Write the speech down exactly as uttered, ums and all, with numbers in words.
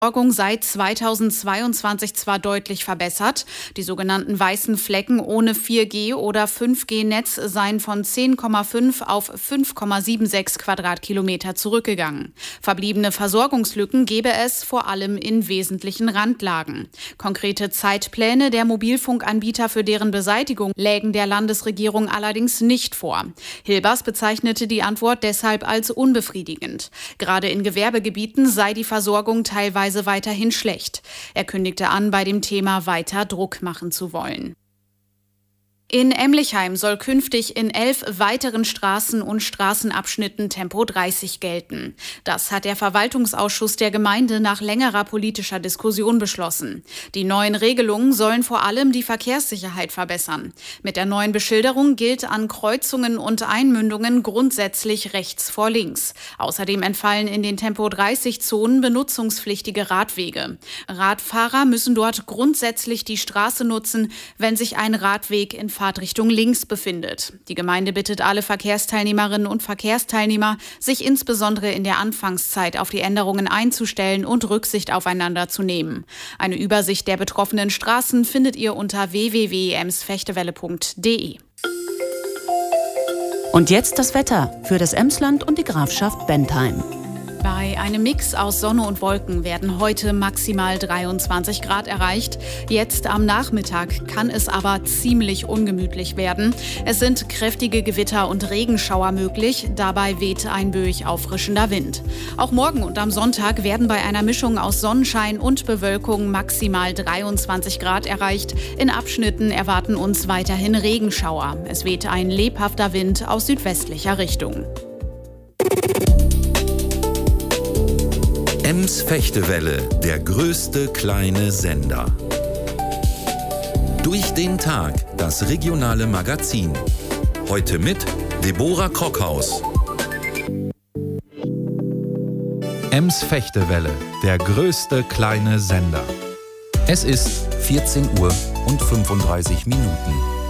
Versorgung seit zweitausendzweiundzwanzig zwar deutlich verbessert. Die sogenannten weißen Flecken ohne vier G- oder fünf G-Netz seien von zehn Komma fünf auf fünf Komma sechsundsiebzig Quadratkilometer zurückgegangen. Verbliebene Versorgungslücken gebe es vor allem in wesentlichen Randlagen. Konkrete Zeitpläne der Mobilfunkanbieter für deren Beseitigung lägen der Landesregierung allerdings nicht vor. Hilbers bezeichnete die Antwort deshalb als unbefriedigend. Gerade in Gewerbegebieten sei die Versorgung teilweise weiterhin schlecht. Er kündigte an, bei dem Thema weiter Druck machen zu wollen. In Emlichheim soll künftig in elf weiteren Straßen und Straßenabschnitten Tempo dreißig gelten. Das hat der Verwaltungsausschuss der Gemeinde nach längerer politischer Diskussion beschlossen. Die neuen Regelungen sollen vor allem die Verkehrssicherheit verbessern. Mit der neuen Beschilderung gilt an Kreuzungen und Einmündungen grundsätzlich rechts vor links. Außerdem entfallen in den Tempo dreißig Zonen benutzungspflichtige Radwege. Radfahrer müssen dort grundsätzlich die Straße nutzen, wenn sich ein Radweg in Fahrtrichtung links befindet. Die Gemeinde bittet alle Verkehrsteilnehmerinnen und Verkehrsteilnehmer, sich insbesondere in der Anfangszeit auf die Änderungen einzustellen und Rücksicht aufeinander zu nehmen. Eine Übersicht der betroffenen Straßen findet ihr unter w w w punkt ems fechtewelle punkt d e. Und jetzt das Wetter für das Emsland und die Grafschaft Bentheim. Bei einem Mix aus Sonne und Wolken werden heute maximal dreiundzwanzig Grad erreicht. Jetzt am Nachmittag kann es aber ziemlich ungemütlich werden. Es sind kräftige Gewitter und Regenschauer möglich. Dabei weht ein böig auffrischender Wind. Auch morgen und am Sonntag werden bei einer Mischung aus Sonnenschein und Bewölkung maximal dreiundzwanzig Grad erreicht. In Abschnitten erwarten uns weiterhin Regenschauer. Es weht ein lebhafter Wind aus südwestlicher Richtung. Ems Fechtewelle, der größte kleine Sender. Durch den Tag, das regionale Magazin. Heute mit Deborah Krockhaus. Ems Fechtewelle, der größte kleine Sender. Es ist vierzehn Uhr und fünfunddreißig Minuten.